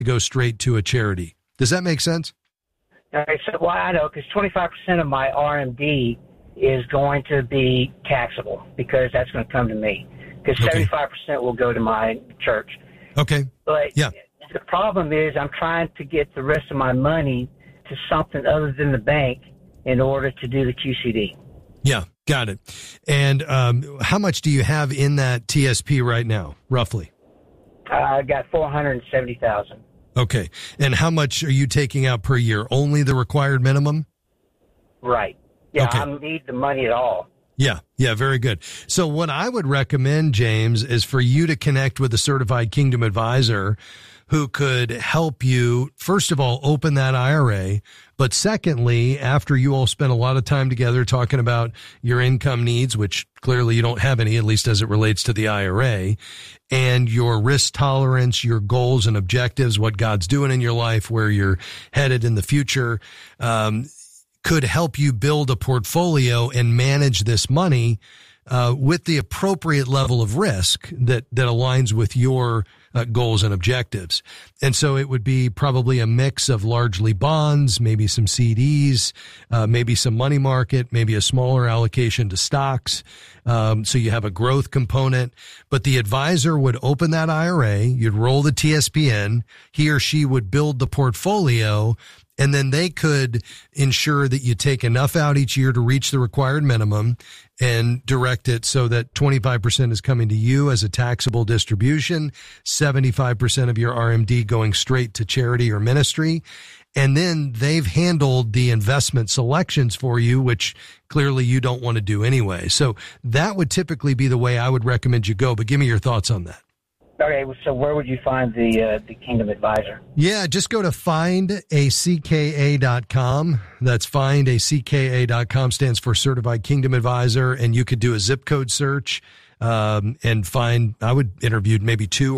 to go straight to a charity. Does that make sense? Okay, so well, I know because 25% of my RMD is going to be taxable because that's going to come to me. Because 75% will go to my church. Okay. But the problem is I'm trying to get the rest of my money to something other than the bank in order to do the QCD. Yeah, got it. And how much do you have in that TSP right now, roughly? I got $470,000. Okay. And how much are you taking out per year? Only the required minimum? Right. Yeah, I don't need the money at all. Yeah, very good. So what I would recommend, James, is for you to connect with a certified Kingdom advisor who could help you, first of all, open that IRA. But secondly, after you all spend a lot of time together talking about your income needs, which clearly you don't have any, at least as it relates to the IRA, and your risk tolerance, your goals and objectives, what God's doing in your life, where you're headed in the future, could help you build a portfolio and manage this money with the appropriate level of risk that aligns with your goals and objectives. And so it would be probably a mix of largely bonds, maybe some CDs, maybe some money market, maybe a smaller allocation to stocks. So you have a growth component, but the advisor would open that IRA, you'd roll the TSP in, he or she would build the portfolio, and then they could ensure that you take enough out each year to reach the required minimum and direct it so that 25% is coming to you as a taxable distribution, 75% of your RMD going straight to charity or ministry. And then they've handled the investment selections for you, which clearly you don't want to do anyway. So that would typically be the way I would recommend you go. But give me your thoughts on that. Okay, so where would you find the Kingdom Advisor? Yeah, just go to findacka.com. That's findacka.com, stands for Certified Kingdom Advisor, and you could do a zip code search and find, I would interview maybe 2 or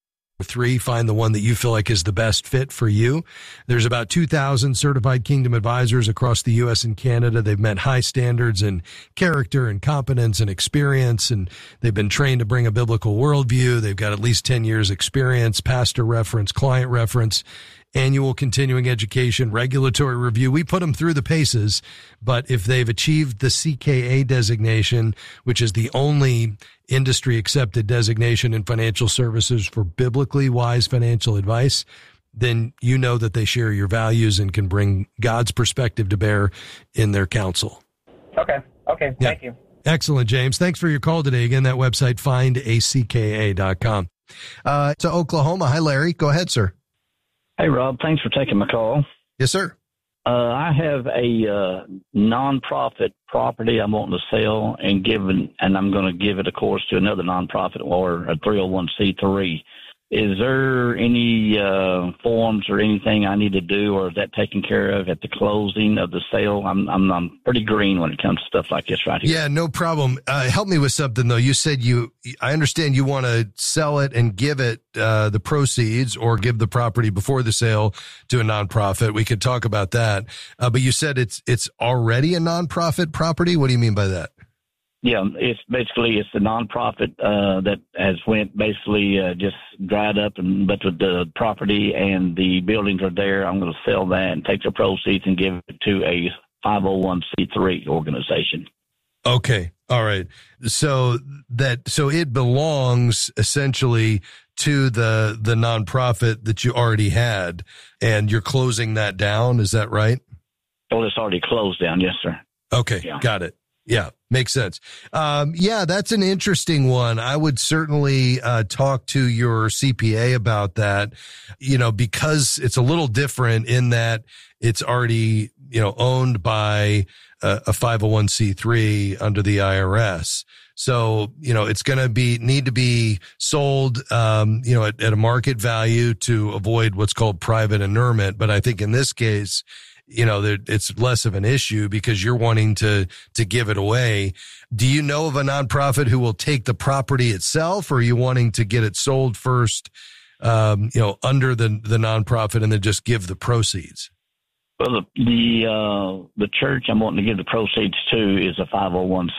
3, find the one that you feel like is the best fit for you. There's about 2,000 certified Kingdom advisors across the U.S. and Canada. They've met high standards in character and competence and experience, and they've been trained to bring a biblical worldview. They've got at least 10 years experience, pastor reference, client reference, annual continuing education, regulatory review. We put them through the paces, but if they've achieved the CKA designation, which is the only industry accepted designation in financial services for biblically wise financial advice, then you know that they share your values and can bring God's perspective to bear in their counsel. Okay. Thank you. Excellent, James. Thanks for your call today. Again, that website, findacka.com. To Oklahoma. Hi, Larry. Go ahead, sir. Hey, Rob. Thanks for taking my call. Yes, sir. I have a nonprofit property I'm wanting to sell and I'm going to give it, of course, to another nonprofit or a 301c3. Is there any forms or anything I need to do, or is that taken care of at the closing of the sale? I'm pretty green when it comes to stuff like this right here. Yeah, no problem. Help me with something though. You said I understand you want to sell it and give it the proceeds, or give the property before the sale to a nonprofit. We could talk about that. But you said it's already a nonprofit property. What do you mean by that? Yeah, it's the nonprofit that has went basically just dried up, but with the property and the buildings are there, I'm going to sell that and take the proceeds and give it to a 501c3 organization. Okay, all right. So it belongs essentially to the nonprofit that you already had, and you're closing that down. Is that right? Oh, it's already closed down. Yes, sir. Okay, yeah. Got it. Yeah, makes sense. Yeah, that's an interesting one. I would certainly talk to your CPA about that, because it's a little different in that it's already, owned by a 501c3 under the IRS. So, it's going to need to be sold, at a market value to avoid what's called private inurement. But I think in this case, it's less of an issue because you're wanting to give it away. Do you know of a nonprofit who will take the property itself, or are you wanting to get it sold first, under the nonprofit and then just give the proceeds? Well, the church I'm wanting to give the proceeds to is a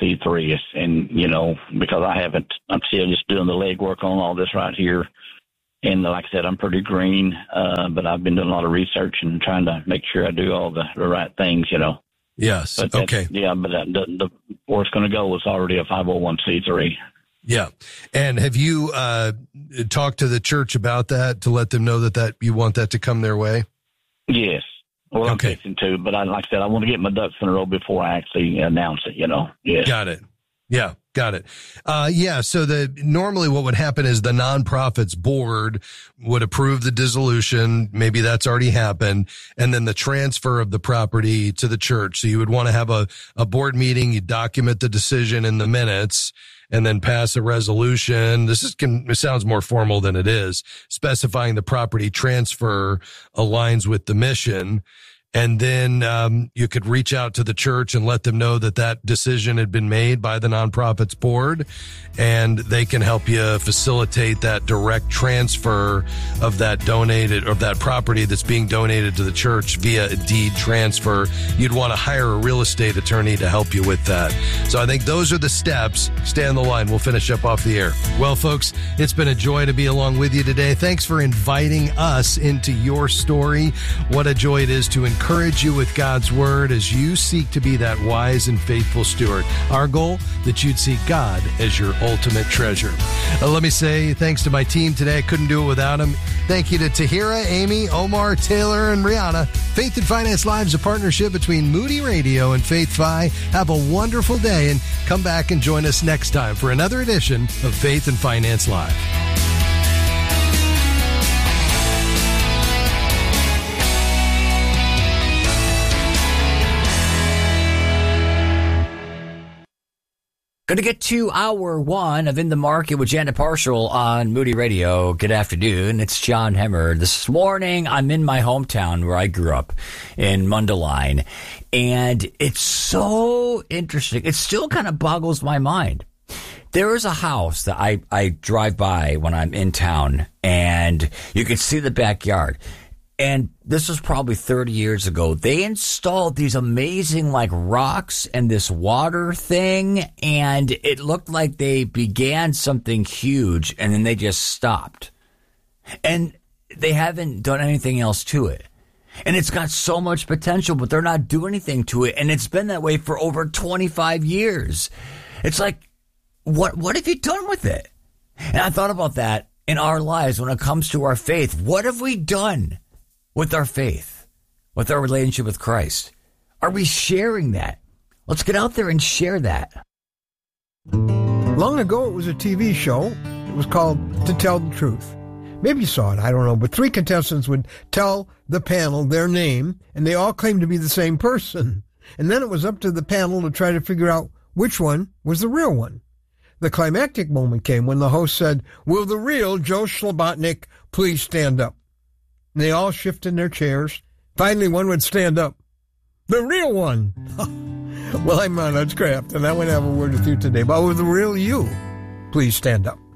501c3, and because I'm still just doing the legwork on all this right here. And like I said, I'm pretty green, but I've been doing a lot of research and trying to make sure I do all the right things, Yes. But okay. But the where it's going to go is already a 501c3. Yeah. And have you talked to the church about that to let them know that you want that to come their way? Yes. Well, okay. I'm fixing to, but like I said, I want to get my ducks in a row before I actually announce it, Yes. Got it. Yeah. Got it. So normally what would happen is the nonprofit's board would approve the dissolution. Maybe that's already happened. And then the transfer of the property to the church. So you would want to have a board meeting. You document the decision in the minutes and then pass a resolution. It sounds more formal than it is, specifying the property transfer aligns with the mission. And then you could reach out to the church and let them know that decision had been made by the nonprofit's board, and they can help you facilitate that direct transfer of that property that's being donated to the church via a deed transfer. You'd want to hire a real estate attorney to help you with that. So I think those are the steps. Stay on the line. We'll finish up off the air. Well, folks, it's been a joy to be along with you today. Thanks for inviting us into your story. What a joy it is to encourage you with God's word as you seek to be that wise and faithful steward. Our goal, that you'd see God as your ultimate treasure. Let me say thanks to my team today. I couldn't do it without them. Thank you to Tahira, Amy, Omar, Taylor, and Rihanna. Faith and Finance Live is a partnership between Moody Radio and Faith Fi. Have a wonderful day and come back and join us next time for another edition of Faith and Finance Live. Going to get to hour one of In the Market with Janet Parshall on Moody Radio. Good afternoon. It's John Hemmer. This morning, I'm in my hometown where I grew up in Mundelein. And it's so interesting. It still kind of boggles my mind. There is a house that I drive by when I'm in town, and you can see the backyard. And this was probably 30 years ago. They installed these amazing rocks and this water thing, and it looked like they began something huge and then they just stopped. And they haven't done anything else to it. And it's got so much potential, but they're not doing anything to it. And it's been that way for over 25 years. It's like, what have you done with it? And I thought about that in our lives when it comes to our faith. What have we done with our faith, with our relationship with Christ? Are we sharing that? Let's get out there and share that. Long ago, it was a TV show. It was called To Tell the Truth. Maybe you saw it, I don't know, but 3 contestants would tell the panel their name, and they all claimed to be the same person. And then it was up to the panel to try to figure out which one was the real one. The climactic moment came when the host said, "Will the real Joe Slobotnik please stand up?" And they all shifted in their chairs. Finally, one would stand up. The real one. Well, I'm on Hutchcraft, and I want to have a word with you today about will the real you please stand up.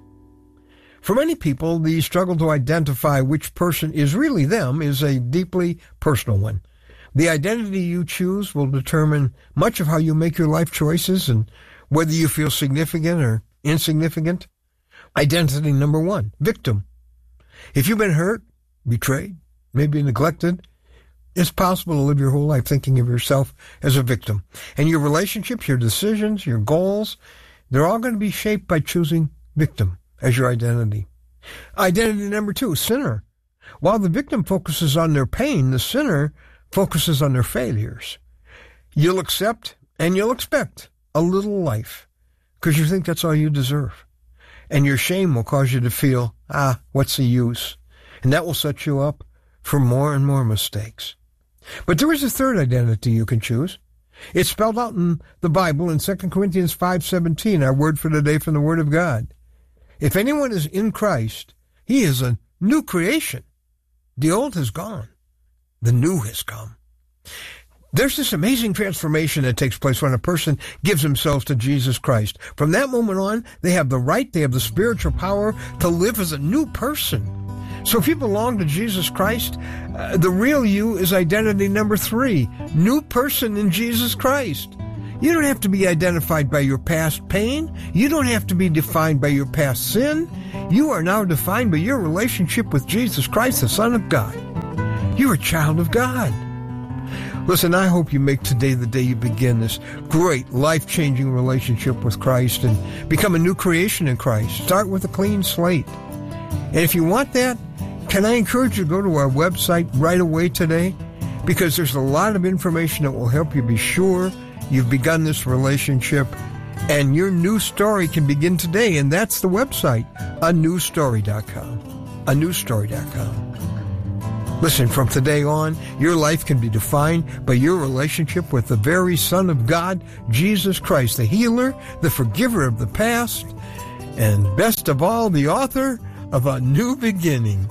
For many people, the struggle to identify which person is really them is a deeply personal one. The identity you choose will determine much of how you make your life choices and whether you feel significant or insignificant. Identity number 1, victim. If you've been hurt, betrayed, maybe neglected, it's possible to live your whole life thinking of yourself as a victim. And your relationships, your decisions, your goals, they're all going to be shaped by choosing victim as your identity. Identity number 2, sinner. While the victim focuses on their pain, the sinner focuses on their failures. You'll accept and you'll expect a little life because you think that's all you deserve. And your shame will cause you to feel, what's the use? And that will set you up for more and more mistakes. But there is a third identity you can choose. It's spelled out in the Bible in 2 Corinthians 5:17, our word for today from the Word of God. If anyone is in Christ, he is a new creation. The old has gone. The new has come. There's this amazing transformation that takes place when a person gives themselves to Jesus Christ. From that moment on, they have the right, they have the spiritual power to live as a new person. So if you belong to Jesus Christ, the real you is identity number 3, new person in Jesus Christ. You don't have to be identified by your past pain. You don't have to be defined by your past sin. You are now defined by your relationship with Jesus Christ, the Son of God. You're a child of God. Listen, I hope you make today the day you begin this great, life-changing relationship with Christ and become a new creation in Christ. Start with a clean slate. And if you want that, can I encourage you to go to our website right away today? Because there's a lot of information that will help you be sure you've begun this relationship, and your new story can begin today. And that's the website, anewstory.com. anewstory.com. Listen, from today on, your life can be defined by your relationship with the very Son of God, Jesus Christ, the healer, the forgiver of the past, and best of all, the author of a new beginning.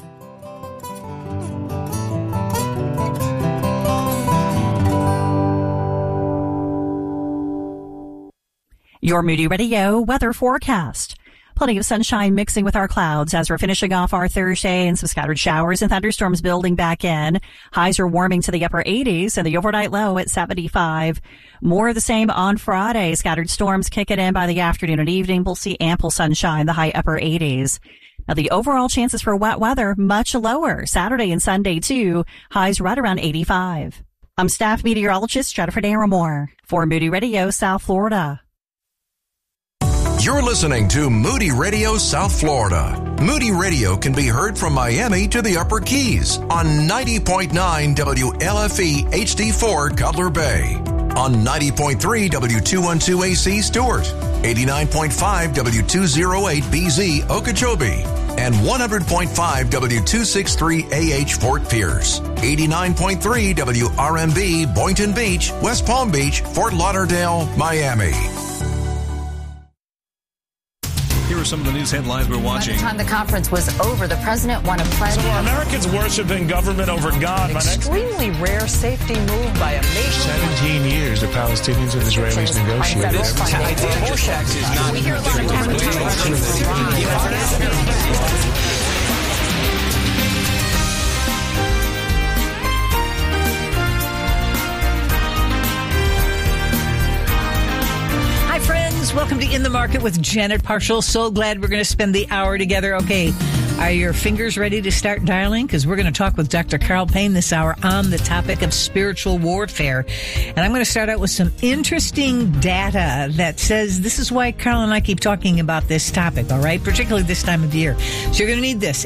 Your Moody Radio weather forecast. Plenty of sunshine mixing with our clouds as we're finishing off our Thursday, and some scattered showers and thunderstorms building back in. Highs are warming to the upper 80s and the overnight low at 75. More of the same on Friday. Scattered storms kicking in by the afternoon and evening. We'll see ample sunshine, the high upper 80s. Now, the overall chances for wet weather much lower. Saturday and Sunday, too. Highs right around 85. I'm staff meteorologist Jennifer Naramore for Moody Radio, South Florida. You're listening to Moody Radio South Florida. Moody Radio can be heard from Miami to the Upper Keys on 90.9 WLFE HD4 Cutler Bay, on 90.3 W212AC Stewart, 89.5 W208 BZ Okeechobee, and 100.5 W263AH Fort Pierce, 89.3 WRMB Boynton Beach, West Palm Beach, Fort Lauderdale, Miami. Here are some of the news headlines we're watching. By the time the conference was over, the president won a pledge. So are Americans worshiping government over God? Extremely rare safety move by a nation. 17 years the Palestinians and Israelis negotiated. We hear a lot of friends, welcome to In the Market with Janet Parshall. So glad we're going to spend the hour together. Okay, are your fingers ready to start dialing? Because we're going to talk with Dr. Carl Payne this hour on the topic of spiritual warfare. And I'm going to start out with some interesting data that says this is why Carl and I keep talking about this topic, all right? Particularly this time of year. So you're going to need this,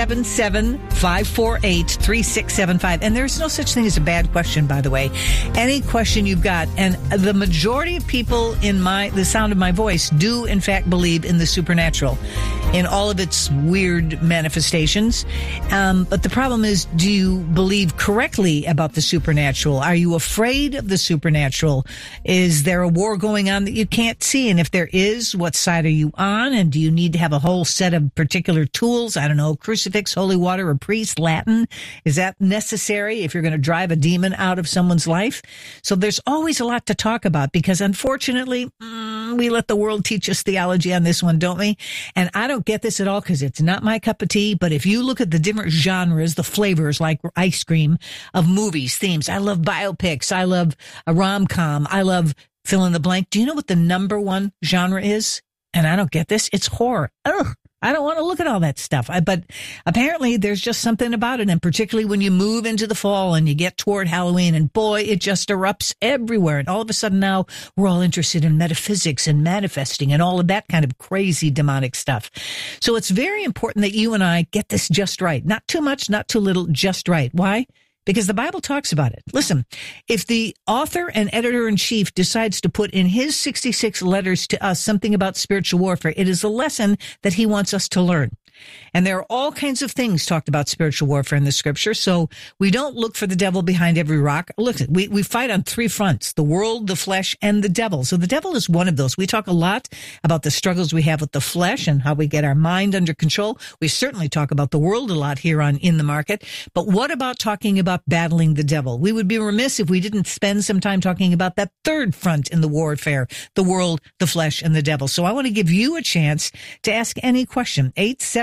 877-548-3675. And there's no such thing as a bad question, by the way. Any question you've got. And the majority of people in the sound of my voice do in fact believe in the supernatural in all of its weird manifestations. But the problem is, do you believe correctly about the supernatural? Are you afraid of the supernatural? Is there a war going on that you can't see? And if there is, what side are you on? And do you need to have a whole set of particular tools? I don't know, crucifix, holy water, a priest, Latin. Is that necessary if you're going to drive a demon out of someone's life? So there's always a lot to talk about because unfortunately, we let the world teach us theology on this one, don't we? And I don't get this at all because it's not my cup of tea. But if you look at the different genres, the flavors like ice cream of movies, themes, I love biopics. I love a rom-com. I love fill in the blank. Do you know what the number one genre is? And I don't get this. It's horror. Ugh. I don't want to look at all that stuff. But apparently there's just something about it. And particularly when you move into the fall and you get toward Halloween and boy, it just erupts everywhere. And all of a sudden now we're all interested in metaphysics and manifesting and all of that kind of crazy demonic stuff. So it's very important that you and I get this just right. Not too much, not too little, just right. Why? Because the Bible talks about it. Listen, if the author and editor-in-chief decides to put in his 66 letters to us something about spiritual warfare, it is a lesson that he wants us to learn. And there are all kinds of things talked about spiritual warfare in the scripture. So we don't look for the devil behind every rock. Look, we fight on three fronts, the world, the flesh, and the devil. So the devil is one of those. We talk a lot about the struggles we have with the flesh and how we get our mind under control. We certainly talk about the world a lot here on In the Market. But what about talking about battling the devil? We would be remiss if we didn't spend some time talking about that third front in the warfare, the world, the flesh, and the devil. So I want to give you a chance to ask any question. 877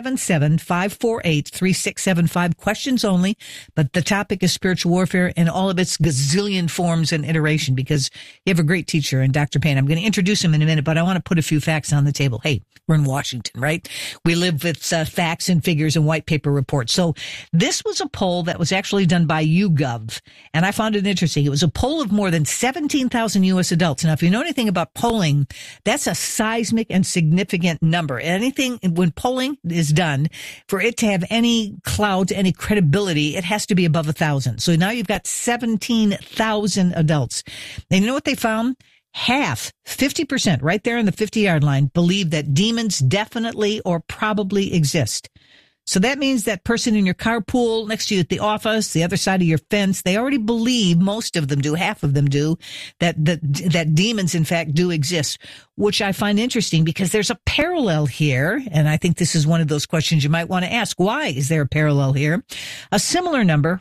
877-548-3675. Questions only, but the topic is spiritual warfare in all of its gazillion forms and iteration, because you have a great teacher in Dr. Payne. I'm going to introduce him in a minute, but I want to put a few facts on the table. Hey, we're in Washington, right? We live with facts and figures and white paper reports. So this was a poll that was actually done by YouGov, and I found it interesting. It was a poll of more than 17,000 U.S. adults. Now, if you know anything about polling, that's a seismic and significant number. Anything, when polling is done, for it to have any clout, any credibility, it has to be above 1,000. So now you've got 17,000 adults. And you know what they found? Half, 50%, right there in the 50-yard line, believe that demons definitely or probably exist. So that means that person in your carpool, next to you at the office, the other side of your fence, they already believe, most of them do, half of them do, that demons, in fact, do exist, which I find interesting because there's a parallel here. And I think this is one of those questions you might want to ask. Why is there a parallel here? A similar number,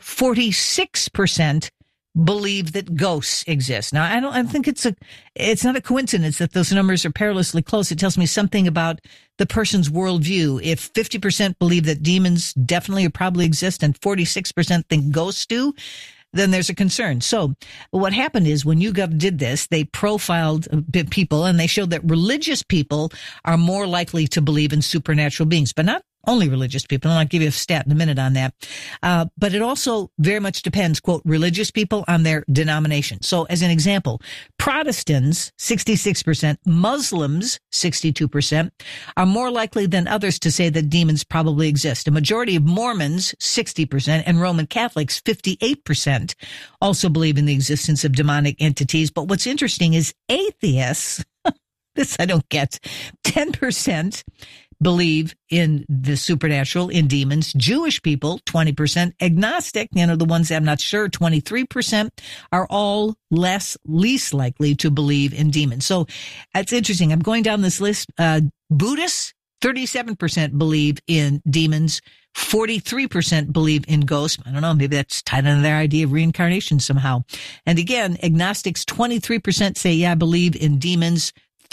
46%, believe that ghosts exist. Now, I think it's not a coincidence that those numbers are perilously close. It tells me something about the person's worldview. If 50% believe that demons definitely or probably exist and 46% think ghosts do, then there's a concern. So what happened is when YouGov did this, they profiled people and they showed that religious people are more likely to believe in supernatural beings, but not only religious people, and I'll give you a stat in a minute on that. But it also very much depends, quote, religious people on their denomination. So as an example, Protestants, 66%, Muslims, 62%, are more likely than others to say that demons probably exist. A majority of Mormons, 60%, and Roman Catholics, 58%, also believe in the existence of demonic entities. But what's interesting is atheists, this I don't get, 10%, believe in the supernatural, in demons. Jewish people, 20%. Agnostic, the ones that I'm not sure, 23%, are all least likely to believe in demons. So that's interesting. I'm going down this list. Buddhists, 37% believe in demons. 43% believe in ghosts. I don't know, maybe that's tied into their idea of reincarnation somehow. And again, agnostics, 23% say, yeah, I believe in demons.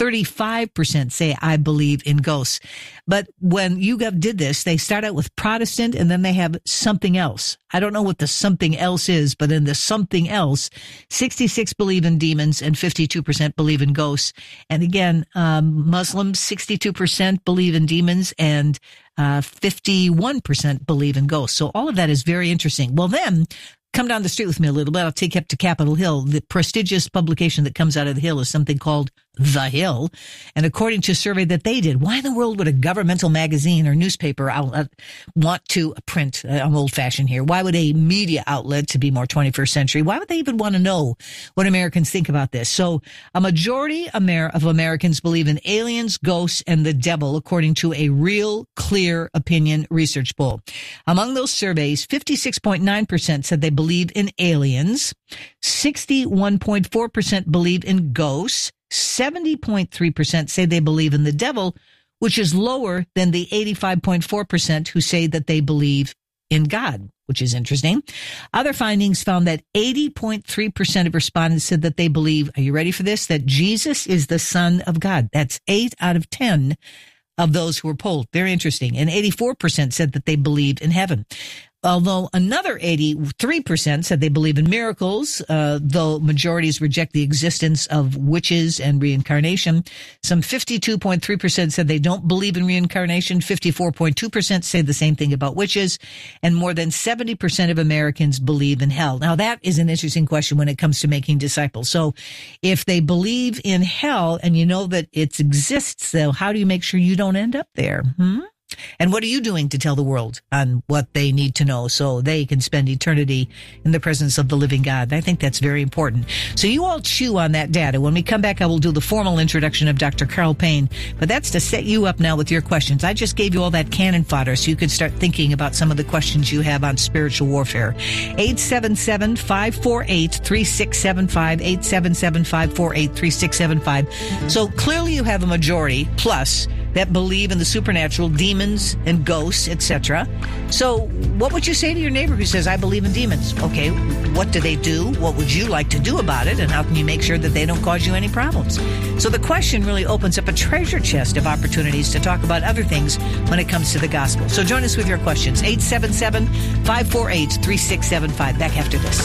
35% say, I believe in ghosts. But when YouGov did this, they start out with Protestant and then they have something else. I don't know what the something else is, but in the something else, 66 believe in demons and 52% believe in ghosts. And again, Muslims, 62% believe in demons and 51% believe in ghosts. So all of that is very interesting. Well, then, come down the street with me a little bit. I'll take you up to Capitol Hill. The prestigious publication that comes out of the Hill is something called The Hill. And according to a survey that they did, why in the world would a governmental magazine or newspaper outlet want to print? I'm old-fashioned here. Why would a media outlet, to be more 21st century, why would they even want to know what Americans think about this? So a majority of Americans believe in aliens, ghosts, and the devil, according to a Real Clear Opinion research poll. Among those surveys, 56.9% said they believe in aliens, 61.4% believe in ghosts, 70.3% say they believe in the devil, which is lower than the 85.4% who say that they believe in God, which is interesting. Other findings found that 80.3% of respondents said that they believe, are you ready for this, that Jesus is the Son of God. That's 8 out of 10 of those who were polled. Very interesting. And 84% said that they believed in heaven. Although another 83% said they believe in miracles, though majorities reject the existence of witches and reincarnation. Some 52.3% said they don't believe in reincarnation. 54.2% say the same thing about witches. And more than 70% of Americans believe in hell. Now, that is an interesting question when it comes to making disciples. So if they believe in hell and you know that it exists, though, how do you make sure you don't end up there? And what are you doing to tell the world on what they need to know so they can spend eternity in the presence of the living God? I think that's very important. So you all chew on that data. When we come back, I will do the formal introduction of Dr. Carl Payne, but that's to set you up now with your questions. I just gave you all that cannon fodder so you could start thinking about some of the questions you have on spiritual warfare. 877-548-3675, 877-548-3675. So clearly you have a majority plus that believe in the supernatural, demons and ghosts, etc. So what would you say to your neighbor who says, I believe in demons? Okay, what do they do? What would you like to do about it? And how can you make sure that they don't cause you any problems? So the question really opens up a treasure chest of opportunities to talk about other things when it comes to the gospel. So join us with your questions. 877-548-3675. Back after this.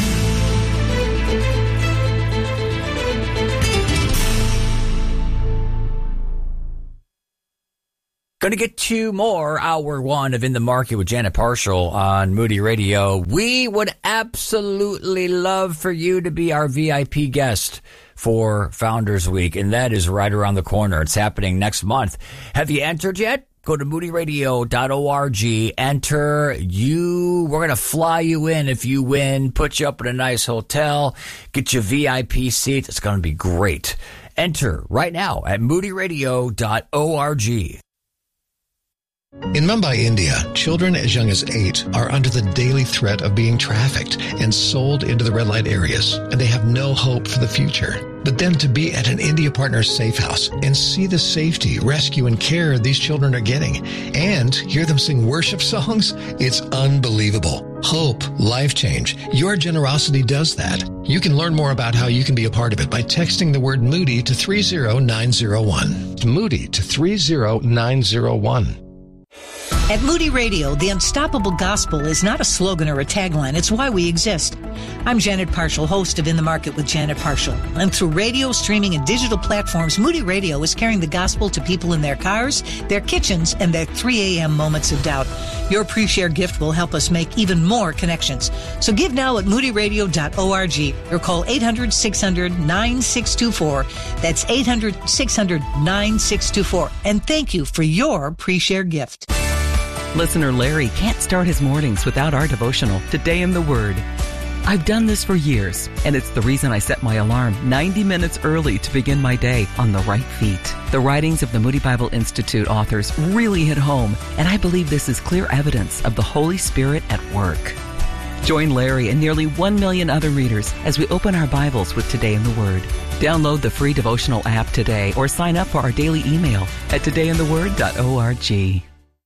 Going to get to more hour one of In the Market with Janet Parshall on Moody Radio. We would absolutely love for you to be our VIP guest for Founders Week, and that is right around the corner. It's happening next month. Have you entered yet? Go to moodyradio.org. Enter. We're going to fly you in if you win, put you up in a nice hotel, get you VIP seats. It's going to be great. Enter right now at moodyradio.org. In Mumbai, India, children as young as 8 are under the daily threat of being trafficked and sold into the red light areas, and they have no hope for the future. But then to be at an India Partner safe house and see the safety, rescue, and care these children are getting, and hear them sing worship songs, it's unbelievable. Hope, life change. Your generosity does that. You can learn more about how you can be a part of it by texting the word Moody to 30901. Moody to 30901. At Moody Radio, the unstoppable gospel is not a slogan or a tagline. It's why we exist. I'm Janet Parshall, host of In the Market with Janet Parshall. And through radio, streaming, and digital platforms, Moody Radio is carrying the gospel to people in their cars, their kitchens, and their 3 a.m. moments of doubt. Your pre-share gift will help us make even more connections. So give now at moodyradio.org or call 800-600-9624. That's 800-600-9624. And thank you for your pre-share gift. Listener Larry can't start his mornings without our devotional, Today in the Word. I've done this for years, and it's the reason I set my alarm 90 minutes early to begin my day on the right feet. The writings of the Moody Bible Institute authors really hit home, and I believe this is clear evidence of the Holy Spirit at work. Join Larry and nearly 1 million other readers as we open our Bibles with Today in the Word. Download the free devotional app today or sign up for our daily email at todayintheword.org.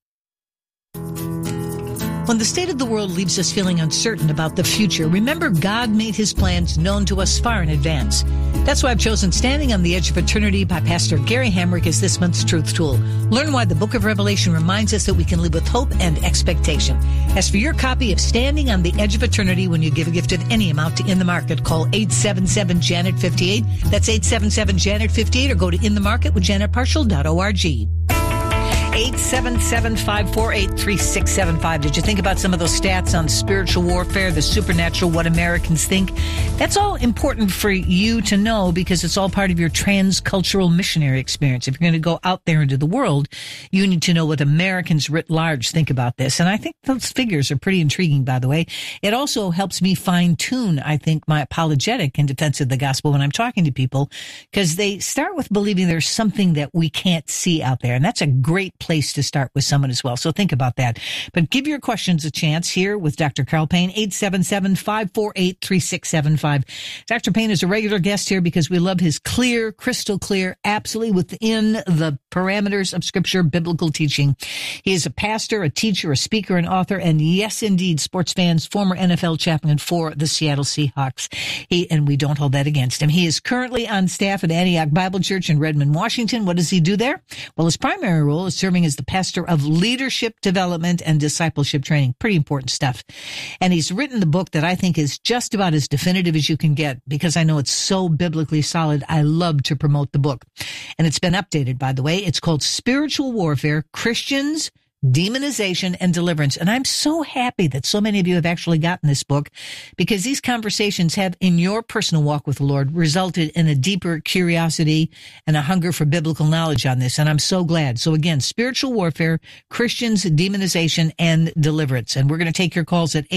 When the state of the world leaves us feeling uncertain about the future, remember God made his plans known to us far in advance. That's why I've chosen Standing on the Edge of Eternity by Pastor Gary Hamrick as this month's Truth Tool. Learn why the book of Revelation reminds us that we can live with hope and expectation. As for your copy of Standing on the Edge of Eternity, when you give a gift of any amount to In the Market, call 877-JANET-58. That's 877-JANET-58, or go to inthemarketwithjanetparshall.org. 877-548-3675. Did you think about some of those stats on spiritual warfare, the supernatural, what Americans think? That's all important for you to know because it's all part of your transcultural missionary experience. If you're going to go out there into the world, you need to know what Americans writ large think about this. And I think those figures are pretty intriguing, by the way. It also helps me fine-tune, I think, my apologetic in defense of the gospel when I'm talking to people, because they start with believing there's something that we can't see out there. And that's a great place to start with someone as well. So think about that. But give your questions a chance here with Dr. Carl Payne, 877-548-3675. Dr. Payne is a regular guest here because we love his clear, crystal clear, absolutely within the parameters of Scripture, biblical teaching. He is a pastor, a teacher, a speaker, an author, and yes, indeed, sports fans, former NFL chaplain for the Seattle Seahawks. And we don't hold that against him. He is currently on staff at Antioch Bible Church in Redmond, Washington. What does he do there? Well, his primary role is serving as the pastor of leadership development and discipleship training. Pretty important stuff. And he's written the book that I think is just about as definitive as you can get because I know it's so biblically solid. I love to promote the book. And it's been updated, by the way. It's called Spiritual Warfare, Christians, Demonization and Deliverance. And I'm so happy that so many of you have actually gotten this book because these conversations have, in your personal walk with the Lord, resulted in a deeper curiosity and a hunger for biblical knowledge on this. And I'm so glad. So again, Spiritual Warfare, Christians, Demonization and Deliverance. And we're going to take your calls at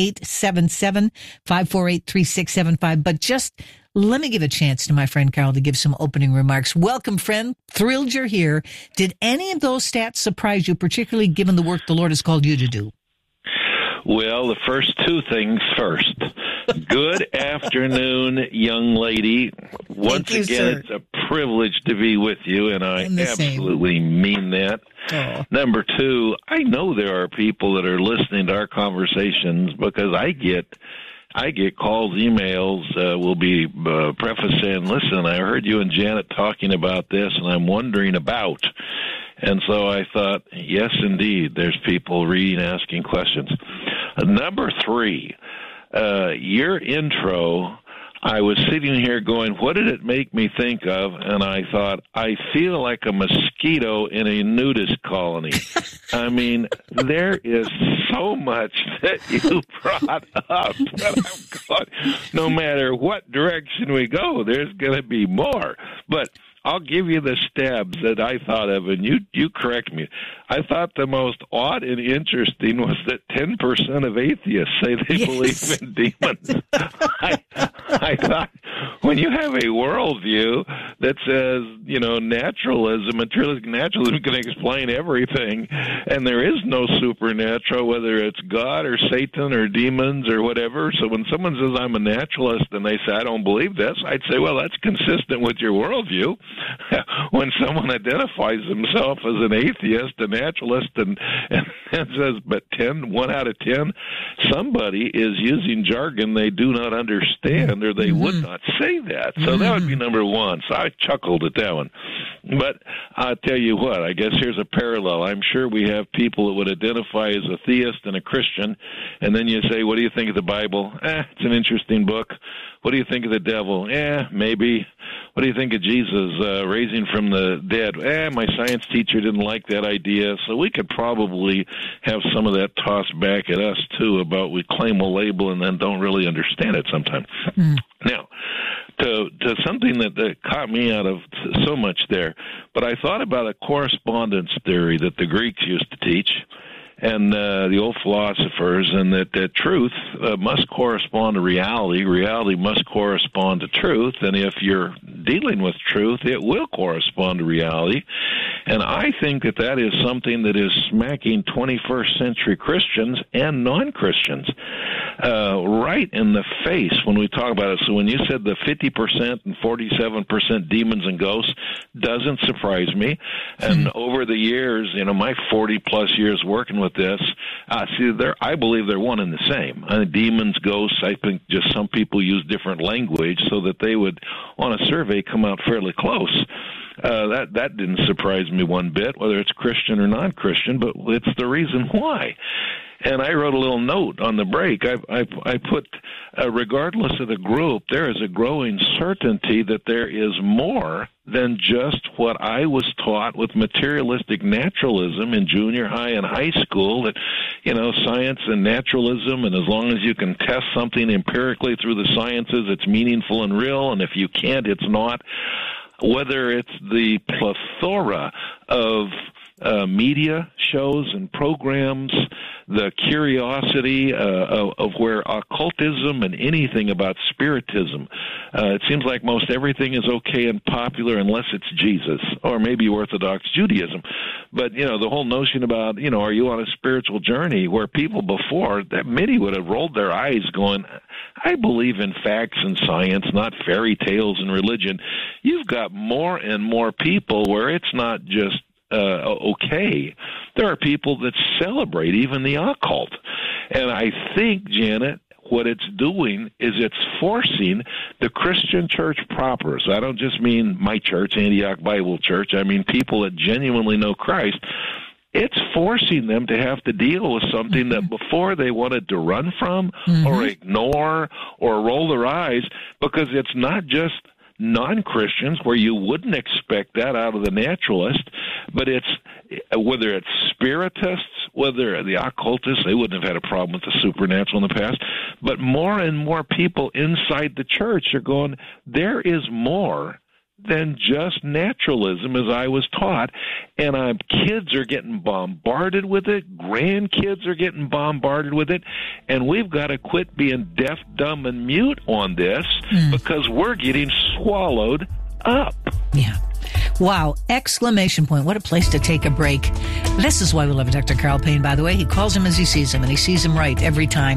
877-548-3675. But just let me give a chance to my friend Carl to give some opening remarks. Welcome, friend. Thrilled you're here. Did any of those stats surprise you, particularly given the work the Lord has called you to do? Well, the first two things first. Good afternoon, young lady. Once you, again, sir. it's a privilege to be with you, and I absolutely mean that. Oh. Number two, I know there are people that are listening to our conversations because I get calls, emails, will be preface saying, listen, I heard you and Janet talking about this, and I'm wondering about. And so I thought, yes, indeed, there's people reading, asking questions. Number three, your intro, I was sitting here going, what did it make me think of? And I thought, I feel like a mosquito in a nudist colony. I mean, there is so much that you brought up that I'm going, no matter what direction we go, there's going to be more. But I'll give you the stabs that I thought of, and you correct me. I thought the most odd and interesting was that 10% of atheists say they believe in demons. I thought, when you have a worldview that says, naturalism, materialistic naturalism can explain everything, and there is no supernatural, whether it's God or Satan or demons or whatever. So when someone says, I'm a naturalist, and they say, I don't believe this, I'd say, well, that's consistent with your worldview. When someone identifies himself as an atheist, a naturalist, and says, but 1 out of 10, somebody is using jargon they do not understand, or they would not say that. So that would be number one. So I chuckled at that one. But I'll tell you what, I guess here's a parallel. I'm sure we have people that would identify as a theist and a Christian, and then you say, what do you think of the Bible? It's an interesting book. What do you think of the devil? Maybe. What do you think of Jesus raising from the dead? My science teacher didn't like that idea. So we could probably have some of that tossed back at us, too, about we claim a label and then don't really understand it sometimes. Now, to something that caught me out of so much there, but I thought about a correspondence theory that the Greeks used to teach, and the old philosophers, and that truth must correspond to reality. Reality must correspond to truth, and if you're dealing with truth, it will correspond to reality. And I think that is something that is smacking 21st century Christians and non-Christians right in the face when we talk about it. So when you said the 50% and 47% demons and ghosts, doesn't surprise me. And over the years, my 40-plus years working with this, I believe they're one and the same. Demons, ghosts, I think just some people use different language so that they would, on a survey, come out fairly close. That didn't surprise me one bit, whether it's Christian or non-Christian, but it's the reason why. And I wrote a little note on the break. I put, regardless of the group, there is a growing certainty that there is more than just what I was taught with materialistic naturalism in junior high and high school, that, science and naturalism, and as long as you can test something empirically through the sciences, it's meaningful and real, and if you can't, it's not. Whether it's the plethora of media shows and programs, the curiosity of where occultism and anything about spiritism, it seems like most everything is okay and popular unless it's Jesus or maybe Orthodox Judaism. But, the whole notion about, are you on a spiritual journey, where people before, that many would have rolled their eyes going, I believe in facts and science, not fairy tales and religion. You've got more and more people where it's not just okay. There are people that celebrate even the occult. And I think, Janet, what it's doing is it's forcing the Christian church proper. So I don't just mean my church, Antioch Bible Church. I mean people that genuinely know Christ. It's forcing them to have to deal with something that before they wanted to run from or ignore or roll their eyes, because it's not just non-Christians, where you wouldn't expect that out of the naturalist, but it's whether it's spiritists, whether the occultists, they wouldn't have had a problem with the supernatural in the past, but more and more people inside the church are going, there is more than just naturalism as I was taught, and kids are getting bombarded with it, grandkids are getting bombarded with it, and we've got to quit being deaf, dumb, and mute on this because we're getting swallowed up. Yeah. Wow! Exclamation point. What a place to take a break. This is why we love Dr. Carl Payne, by the way. He calls him as he sees him, and he sees him right every time.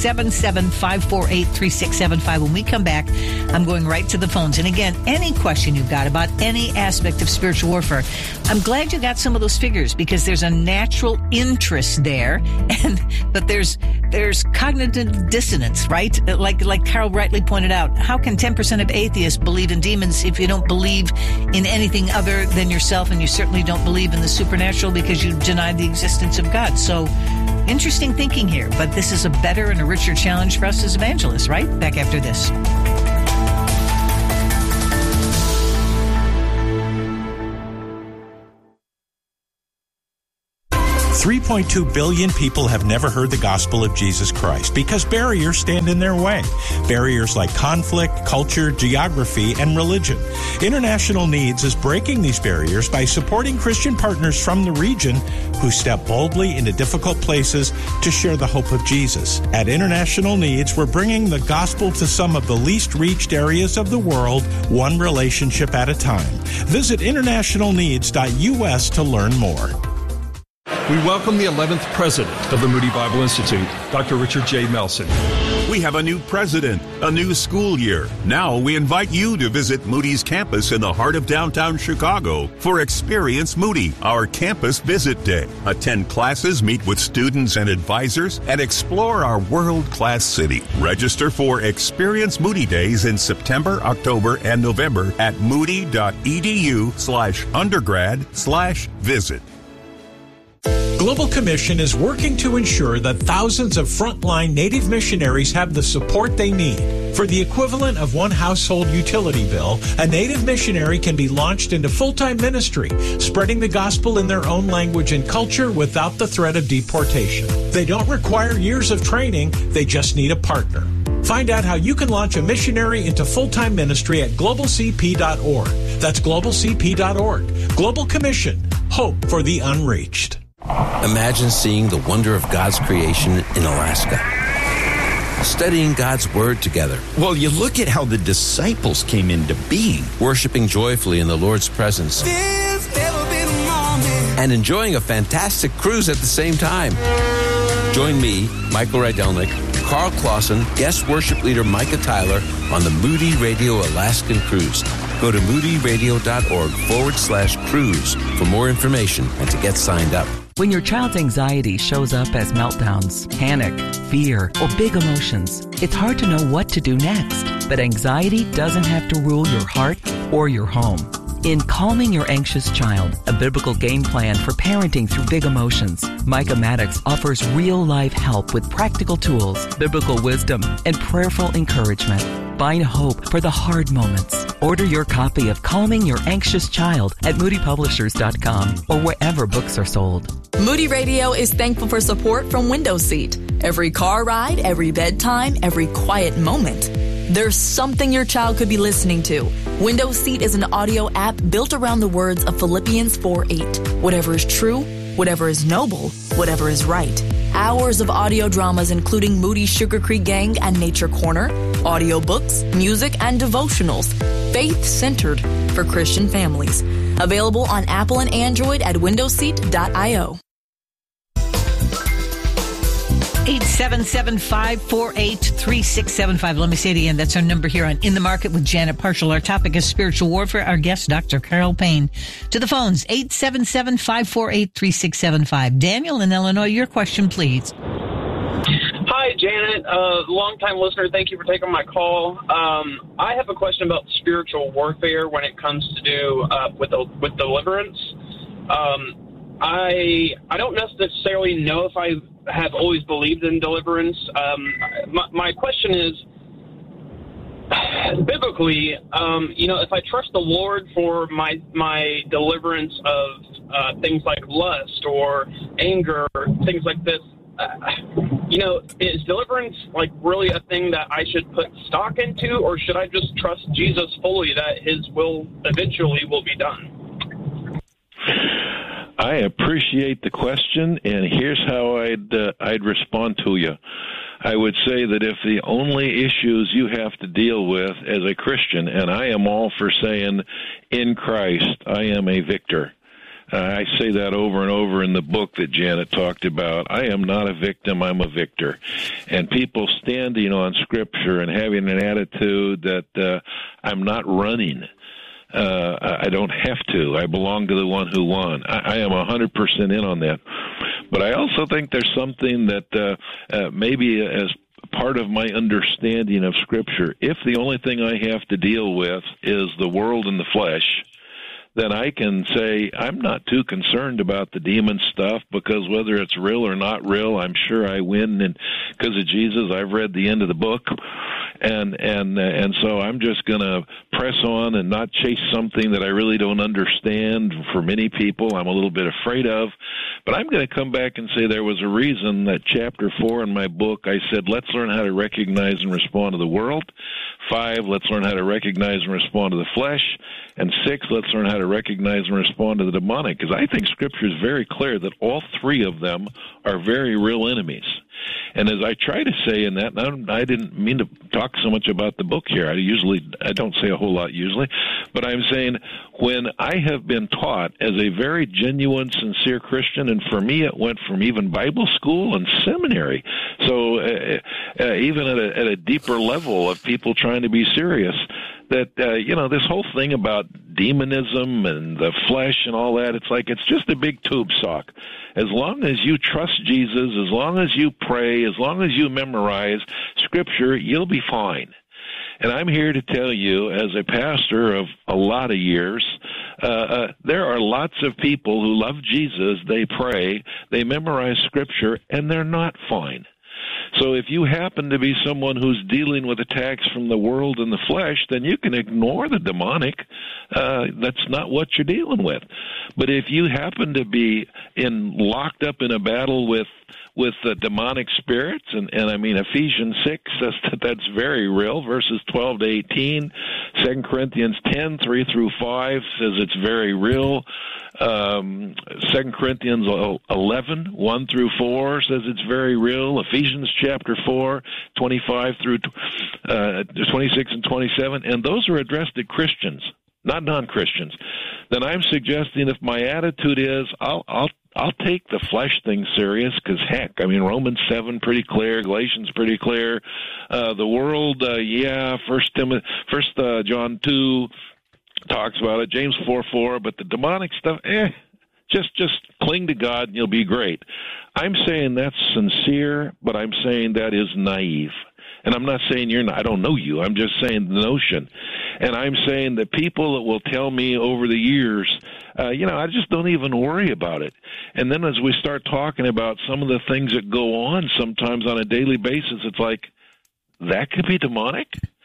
877-548-3675. When we come back, I'm going right to the phones. And again, any question you've got about any aspect of spiritual warfare, I'm glad you got some of those figures, because there's a natural interest there, but there's cognitive dissonance, right? Like Carl rightly pointed out. How can 10% of atheists believe in demons if you don't believe in anything other than yourself, and you certainly don't believe in the supernatural because you deny the existence of God? So, interesting thinking here, but this is a better and a richer challenge for us as evangelists, right? Back after this. 3.2 billion people have never heard the gospel of Jesus Christ because barriers stand in their way. Barriers like conflict, culture, geography, and religion. International Needs is breaking these barriers by supporting Christian partners from the region who step boldly into difficult places to share the hope of Jesus. At International Needs, we're bringing the gospel to some of the least reached areas of the world, one relationship at a time. Visit internationalneeds.us to learn more. We welcome the 11th president of the Moody Bible Institute, Dr. Richard J. Melson. We have a new president, a new school year. Now we invite you to visit Moody's campus in the heart of downtown Chicago for Experience Moody, our campus visit day. Attend classes, meet with students and advisors, and explore our world-class city. Register for Experience Moody Days in September, October, and November at moody.edu/undergrad/visit. Global Commission is working to ensure that thousands of frontline Native missionaries have the support they need. For the equivalent of one household utility bill, a Native missionary can be launched into full-time ministry, spreading the gospel in their own language and culture without the threat of deportation. They don't require years of training, they just need a partner. Find out how you can launch a missionary into full-time ministry at globalcp.org. That's globalcp.org. Global Commission. Hope for the unreached. Imagine seeing the wonder of God's creation in Alaska. Studying God's Word together. Well, you look at how the disciples came into being. Worshiping joyfully in the Lord's presence. And enjoying a fantastic cruise at the same time. Join me, Michael Rydelnik, Carl Clausen, guest worship leader Micah Tyler on the Moody Radio Alaskan Cruise. Go to moodyradio.org/cruise for more information and to get signed up. When your child's anxiety shows up as meltdowns, panic, fear, or big emotions, it's hard to know what to do next. But anxiety doesn't have to rule your heart or your home. In Calming Your Anxious Child, a biblical game plan for parenting through big emotions, Micah Maddox offers real-life help with practical tools, biblical wisdom, and prayerful encouragement. Find hope for the hard moments. Order your copy of Calming Your Anxious Child at moodypublishers.com or wherever books are sold. Moody Radio is thankful for support from Window Seat. Every car ride, every bedtime, every quiet moment. There's something your child could be listening to. Window Seat is an audio app built around the words of Philippians 4:8. Whatever is true, whatever is noble, whatever is right. Hours of audio dramas including Moody's Sugar Creek Gang and Nature Corner, audiobooks, music, and devotionals. Faith-centered for Christian families. Available on Apple and Android at windowseat.io. 877-548-3675. Let me say it again. That's our number here on In the Market with Janet Parshall. Our topic is spiritual warfare. Our guest, Dr. Carl Payne. To the phones, 877-548-3675. Daniel in Illinois, your question, please. Hi, Janet. Long-time listener. Thank you for taking my call. I have a question about spiritual warfare when it comes to do with deliverance. I don't necessarily know if I have always believed in deliverance. My question is, biblically, if I trust the Lord for my deliverance of things like lust or anger, things like this, is deliverance really a thing that I should put stock into, or should I just trust Jesus fully that His will eventually will be done? I appreciate the question, and here's how I'd respond to you. I would say that if the only issues you have to deal with as a Christian, and I am all for saying, in Christ, I am a victor. I say that over and over in the book that Janet talked about. I am not a victim, I'm a victor. And people standing on Scripture and having an attitude that I'm not running. I don't have to. I belong to the one who won. I am 100% in on that. But I also think there's something that maybe as part of my understanding of Scripture, if the only thing I have to deal with is the world and the flesh, then I can say I'm not too concerned about the demon stuff, because whether it's real or not real, I'm sure I win, and because of Jesus, I've read the end of the book, and so I'm just going to press on and not chase something that I really don't understand. For many people, I'm a little bit afraid of, but I'm going to come back and say there was a reason that chapter 4 in my book, I said, let's learn how to recognize and respond to the world. 5, let's learn how to recognize and respond to the flesh. And 6, let's learn how to recognize and respond to the demonic, because I think Scripture is very clear that all 3 of them are very real enemies. And as I try to say in that, and I didn't mean to talk so much about the book here. I don't say a whole lot usually, but I'm saying when I have been taught as a very genuine, sincere Christian, and for me it went from even Bible school and seminary, so even at a deeper level of people trying to be serious, that, this whole thing about demonism and the flesh and all that, it's just a big tube sock. As long as you trust Jesus, as long as you pray, as long as you memorize Scripture, you'll be fine. And I'm here to tell you, as a pastor of a lot of years, there are lots of people who love Jesus, they pray, they memorize Scripture, and they're not fine. So if you happen to be someone who's dealing with attacks from the world and the flesh, then you can ignore the demonic. That's not what you're dealing with. But if you happen to be locked up in a battle with demonic spirits, and I mean Ephesians 6 says that's very real, verses 12 to 18. 2 Corinthians 10, 3 through 5 says it's very real. 2 Corinthians 11, 1 through 4 says it's very real. Ephesians chapter 4, 25 through 26 and 27, and those are addressed to Christians, not non-Christians. Then I'm suggesting if my attitude is I'll take the flesh thing serious, because heck, I mean Romans 7 pretty clear, Galatians pretty clear, the world, First John 2 talks about it, James 4:4, but the demonic stuff, just cling to God and you'll be great. I'm saying that's sincere, but I'm saying that is naive. And I'm not saying you're not, I don't know you, I'm just saying the notion. And I'm saying that people that will tell me over the years, I just don't even worry about it. And then as we start talking about some of the things that go on sometimes on a daily basis, it's like, that could be demonic?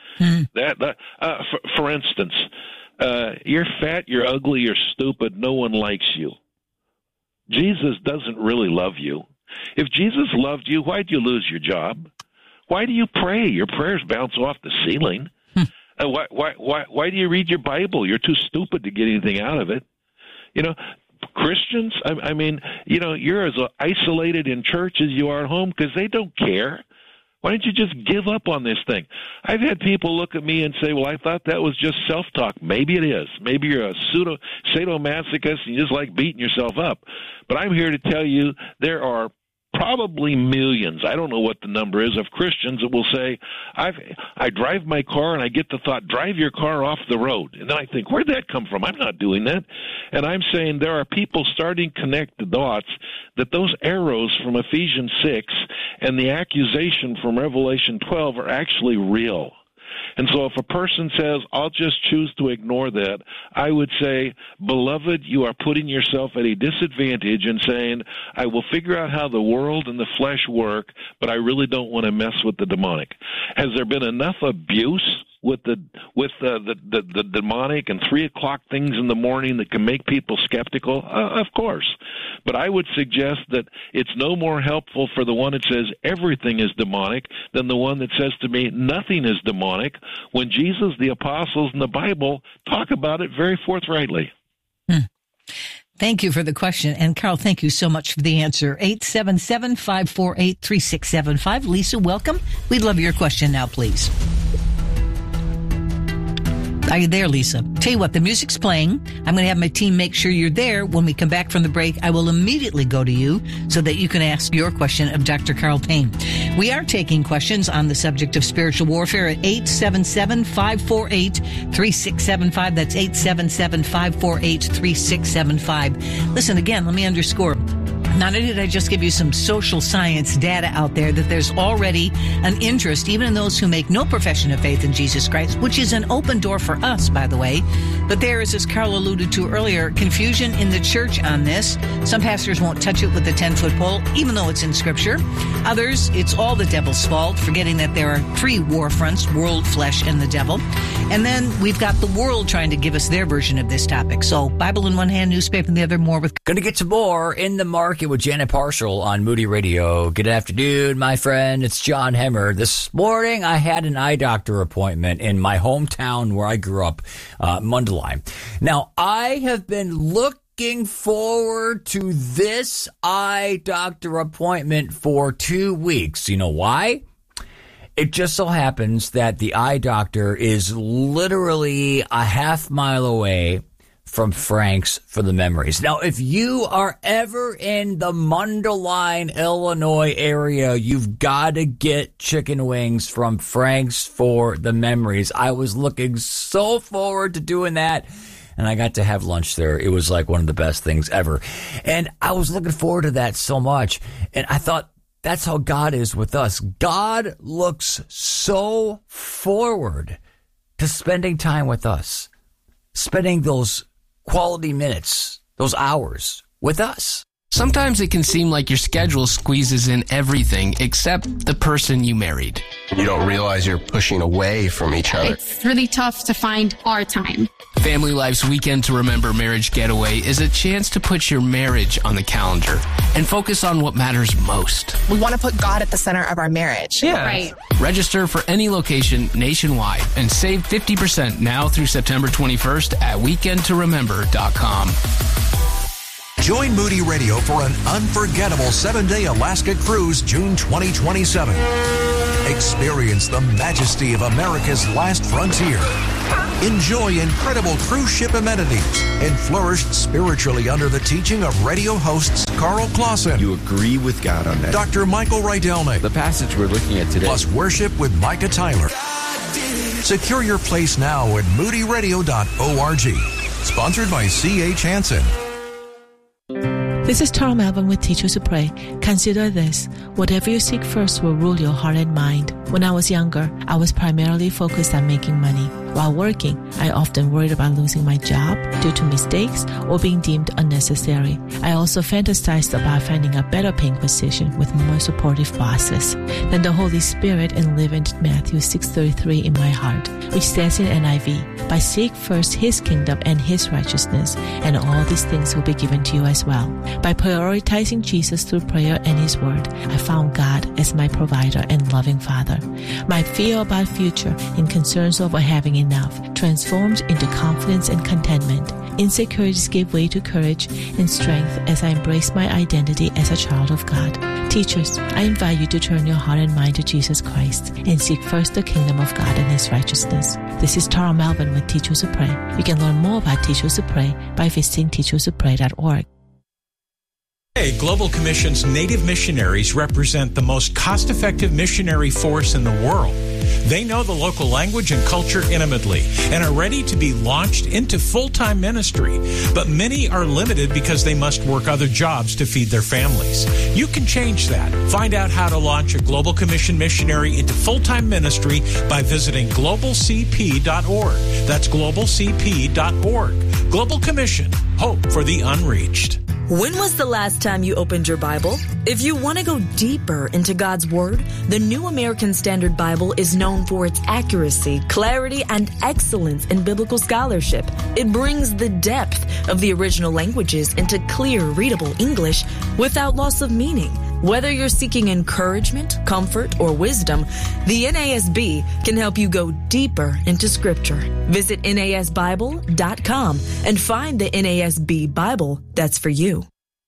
For instance, you're fat, you're ugly, you're stupid, no one likes you. Jesus doesn't really love you. If Jesus loved you, why'd you lose your job? Why do you pray? Your prayers bounce off the ceiling. Why do you read your Bible? You're too stupid to get anything out of it. Christians, you're as isolated in church as you are at home because they don't care. Why don't you just give up on this thing? I've had people look at me and say, well, I thought that was just self-talk. Maybe it is. Maybe you're a sadomasochist and you just like beating yourself up. But I'm here to tell you there are probably millions, I don't know what the number is, of Christians that will say, I drive my car and I get the thought, drive your car off the road. And then I think, where'd that come from? I'm not doing that. And I'm saying there are people starting to connect the dots that those arrows from Ephesians 6 and the accusation from Revelation 12 are actually real. And so if a person says, I'll just choose to ignore that, I would say, beloved, you are putting yourself at a disadvantage and saying, I will figure out how the world and the flesh work, but I really don't want to mess with the demonic. Has there been enough abuse with the demonic and 3 o'clock things in the morning that can make people skeptical? Of course. But I would suggest that it's no more helpful for the one that says everything is demonic than the one that says to me nothing is demonic, when Jesus, the apostles, and the Bible talk about it very forthrightly. Thank you for the question. And Carl, thank you so much for the answer. 877-548-3675. Lisa, welcome. We'd love your question now, please. Are you there, Lisa? Tell you what, the music's playing. I'm going to have my team make sure you're there. When we come back from the break, I will immediately go to you so that you can ask your question of Dr. Carl Payne. We are taking questions on the subject of spiritual warfare at 877-548-3675. That's 877-548-3675. Listen, again, let me underscore. Not only did I just give you some social science data out there that there's already an interest, even in those who make no profession of faith in Jesus Christ, which is an open door for us, by the way. But there is, as Carl alluded to earlier, confusion in the church on this. Some pastors won't touch it with a 10-foot pole, even though it's in Scripture. Others, it's all the devil's fault, forgetting that there are three war fronts, world, flesh, and the devil. And then we've got the world trying to give us their version of this topic. So Bible in one hand, newspaper in the other, more with... Going to get some more in the market with Janet Parshall on Moody Radio. Good afternoon, my friend. It's John Hemmer. This morning, I had an eye doctor appointment in my hometown where I grew up, Mundelein. Now, I have been looking forward to this eye doctor appointment for 2 weeks. You know why? It just so happens that the eye doctor is literally a half mile away from Frank's for the Memories. Now, if you are ever in the Mundelein, Illinois area, you've got to get chicken wings from Frank's for the Memories. I was looking so forward to doing that, and I got to have lunch there. It was like one of the best things ever. And I was looking forward to that so much, and I thought, that's how God is with us. God looks so forward to spending time with us, spending those quality minutes, those hours with us. Sometimes it can seem like your schedule squeezes in everything except the person you married. You don't realize you're pushing away from each other. It's really tough to find our time. Family Life's Weekend to Remember Marriage Getaway is a chance to put your marriage on the calendar and focus on what matters most. We want to put God at the center of our marriage. Yeah. Right. Register for any location nationwide and save 50% now through September 21st at weekendtoremember.com. Join Moody Radio for an unforgettable 7-day Alaska cruise, June 2027. Experience the majesty of America's last frontier. Enjoy incredible cruise ship amenities and flourish spiritually under the teaching of radio hosts Carl Clausen. You agree with God on that. Dr. Michael Rydelnik. The passage we're looking at today. Plus worship with Micah Tyler. Secure your place now at moodyradio.org. Sponsored by C.H. Hansen. This is Tara Melvin with Teach Us to Pray. Consider this. Whatever you seek first will rule your heart and mind. When I was younger, I was primarily focused on making money. While working, I often worried about losing my job due to mistakes or being deemed unnecessary. I also fantasized about finding a better paying position with more supportive bosses. Then the Holy Spirit enlivened Matthew 6:33 in my heart, which says in NIV, "But seek first His kingdom and His righteousness, and all these things will be given to you as well." By prioritizing Jesus through prayer and His Word, I found God as my provider and loving Father. My fear about future and concerns over having enough transformed into confidence and contentment. Insecurities gave way to courage and strength as I embraced my identity as a child of God. Teachers, I invite you to turn your heart and mind to Jesus Christ and seek first the kingdom of God and His righteousness. This is Tara Melvin with Teach Us to Pray. You can learn more about Teach Us to Pray by visiting teachustopray.org. Global Commission's Native missionaries represent the most cost-effective missionary force in the world. They know the local language and culture intimately and are ready to be launched into full-time ministry. But many are limited because they must work other jobs to feed their families. You can change that. Find out how to launch a Global Commission missionary into full-time ministry by visiting globalcp.org. That's globalcp.org. Global Commission, hope for the unreached. When was the last time you opened your Bible? If you want to go deeper into God's Word, the New American Standard Bible is known for its accuracy, clarity, and excellence in biblical scholarship. It brings the depth of the original languages into clear, readable English without loss of meaning. Whether you're seeking encouragement, comfort, or wisdom, the NASB can help you go deeper into Scripture. Visit NASBible.com and find the NASB Bible that's for you.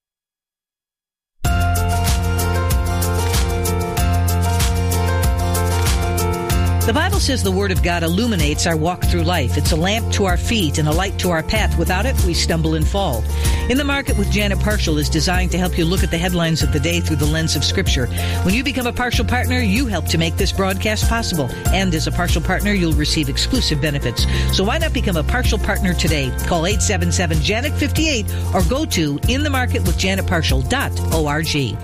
The Bible says the Word of God illuminates our walk through life. It's a lamp to our feet and a light to our path. Without it, we stumble and fall. In the Market with Janet Partial is designed to help you look at the headlines of the day through the lens of Scripture. When you become a partial partner, you help to make this broadcast possible. And as a partial partner, you'll receive exclusive benefits. So why not become a partial partner today? Call 877-JANET58 or go to inthemarketwithjanetpartial.org.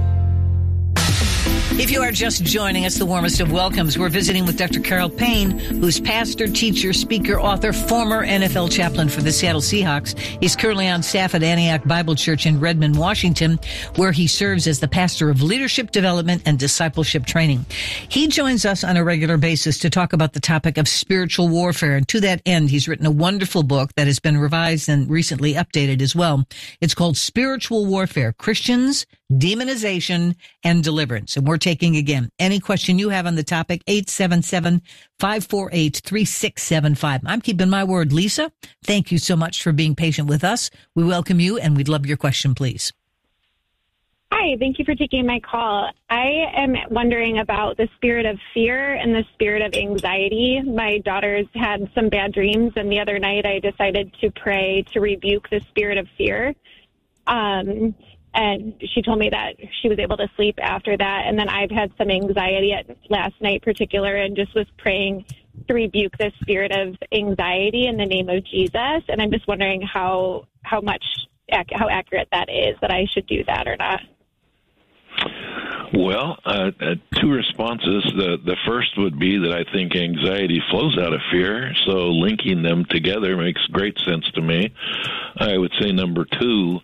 If you are just joining us, the warmest of welcomes. We're visiting with Dr. Carol Payne, who's pastor, teacher, speaker, author, former NFL chaplain for the Seattle Seahawks. He's currently on staff at Antioch Bible Church in Redmond, Washington, where he serves as the pastor of leadership development and discipleship training. He joins us on a regular basis to talk about the topic of spiritual warfare. And to that end, he's written a wonderful book that has been revised and recently updated as well. It's called Spiritual Warfare, Christians, Demonization, and Deliverance. And we're taking, again, any question you have on the topic, 877-548-3675. I'm keeping my word. Lisa, thank you so much for being patient with us. We welcome you, and we'd love your question, please. Hi, thank you for taking my call. I am wondering about the spirit of fear and the spirit of anxiety. My daughter's had some bad dreams, and the other night I decided to pray to rebuke the spirit of fear. And she told me that she was able to sleep after that. And then I've had some anxiety last night in particular, and just was praying to rebuke the spirit of anxiety in the name of Jesus. And I'm just wondering how accurate that is, that I should do that or not. Well, two responses. The first would be that I think anxiety flows out of fear, so linking them together makes great sense to me. I would say number two,